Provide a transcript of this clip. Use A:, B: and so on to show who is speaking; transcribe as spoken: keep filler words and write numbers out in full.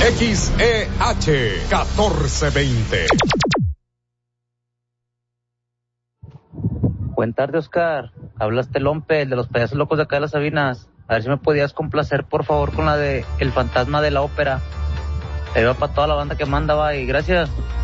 A: X E H catorce veinte.
B: Buen tarde, Oscar. Hablaste Lompe, el de los payasos locos de acá de las Sabinas. A ver si me podías complacer, por favor, con la de El fantasma de la ópera. Ahí va para toda la banda que manda, va, y gracias.